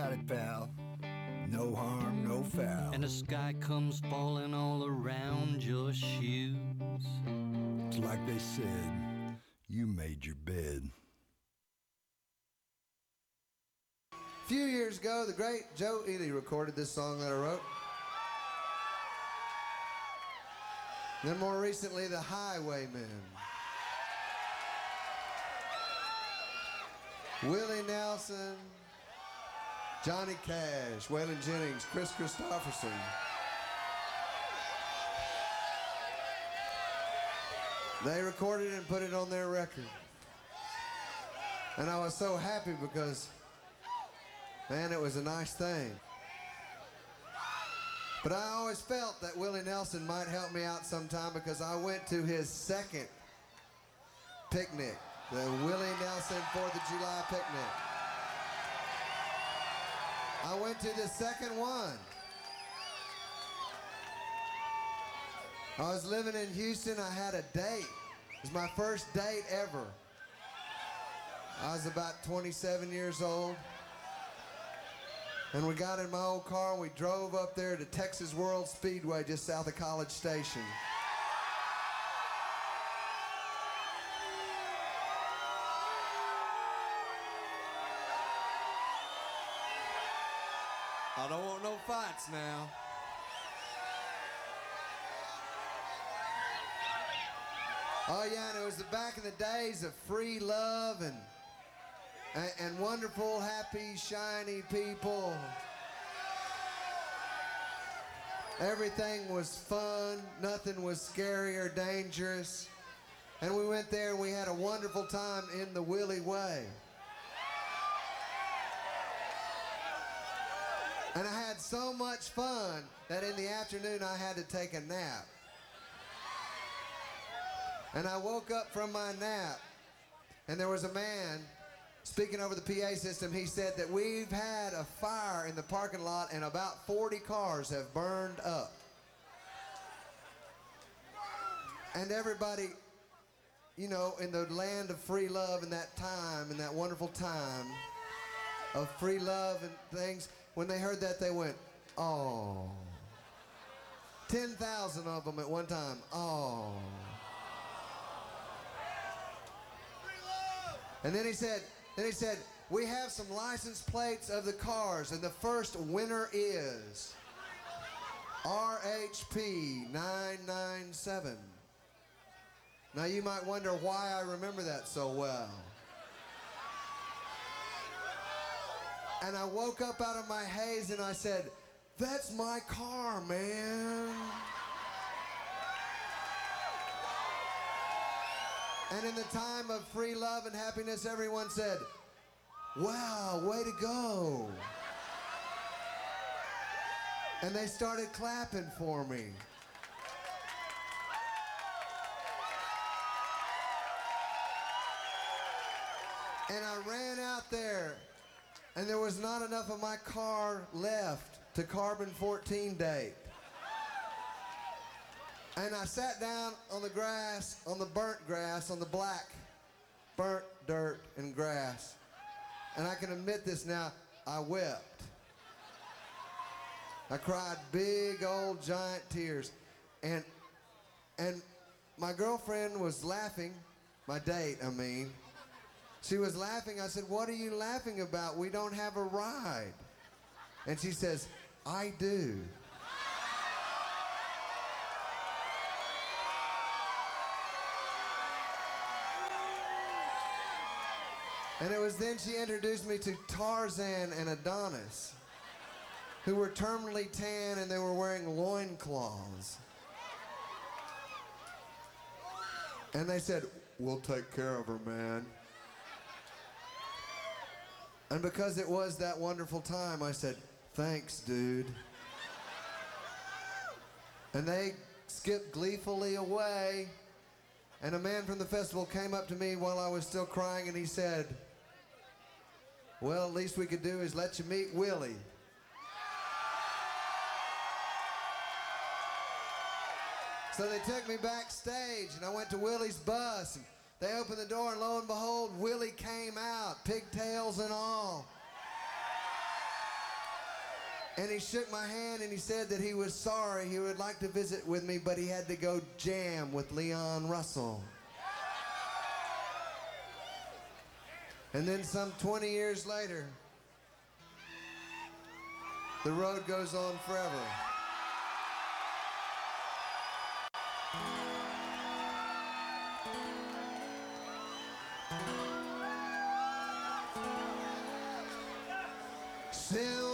got it, pal. No harm, no foul. And the sky comes falling all around your shoes. It's like they said, you made your bed. A few years ago, the great Joe Ely recorded this song that I wrote. Then more recently, the Highwaymen. Willie Nelson, Johnny Cash, Waylon Jennings, Chris Christopherson. They recorded it and put it on their record. And I was so happy because, man, it was a nice thing. But I always felt that Willie Nelson might help me out sometime because I went to his second picnic, the Willie Nelson 4th of July picnic. I went to the second one. I was living in Houston. I had a date. It was my first date ever. I was about 27 years old. And we got in my old car and we drove up there to Texas World Speedway just south of College Station. I don't want no fights now. Oh yeah, and it was the back in the days of free love and wonderful, happy, shiny people. Everything was fun, nothing was scary or dangerous. And we went there and we had a wonderful time in the Willie way. And I had so much fun that in the afternoon I had to take a nap. And I woke up from my nap and there was a man speaking over the PA system. He said that we've had a fire in the parking lot and about 40 cars have burned up. And everybody, you know, in the land of free love in that time, in that wonderful time of free love and things, when they heard that, they went, oh. 10,000 of them at one time, oh. And then he said, we have some license plates of the cars, and the first winner is RHP 997. Now you might wonder why I remember that so well. And I woke up out of my haze and I said, that's my car, man. And in the time of free love and happiness, everyone said, wow, way to go. And they started clapping for me. And I ran out there, and there was not enough of my car left to carbon 14 date. And I sat down on the grass, on the burnt grass, on the black, burnt dirt and grass. And I can admit this now, I wept. I cried big old giant tears. And my girlfriend was laughing, my date, I mean. She was laughing. I said, what are you laughing about? We don't have a ride. And she says, I do. And it was then she introduced me to Tarzan and Adonis, who were terminally tan and they were wearing loincloths. And they said, we'll take care of her, man. And because it was that wonderful time, I said, thanks, dude. And they skipped gleefully away. And a man from the festival came up to me while I was still crying and he said, well, least we could do is let you meet Willie. So they took me backstage and I went to Willie's bus. And they opened the door and lo and behold, Willie came out, pigtails and all. And he shook my hand and he said that he was sorry. He would like to visit with me, but he had to go jam with Leon Russell. And then some 20 years later, the road goes on forever. Still